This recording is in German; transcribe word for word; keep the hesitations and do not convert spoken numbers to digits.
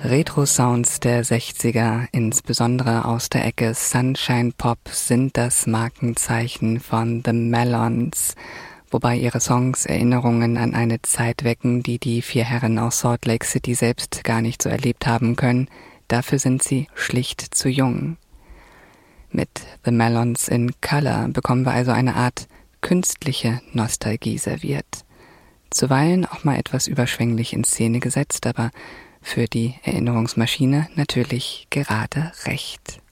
Retro-Sounds der sechziger, insbesondere aus der Ecke Sunshine Pop, sind das Markenzeichen von The Melons, wobei ihre Songs Erinnerungen an eine Zeit wecken, die die vier Herren aus Salt Lake City selbst gar nicht so erlebt haben können. Dafür sind sie schlicht zu jung. Mit The Melons in Color bekommen wir also eine Art künstliche Nostalgie serviert. Zuweilen auch mal etwas überschwänglich in Szene gesetzt, aber für die Erinnerungsmaschine natürlich gerade recht.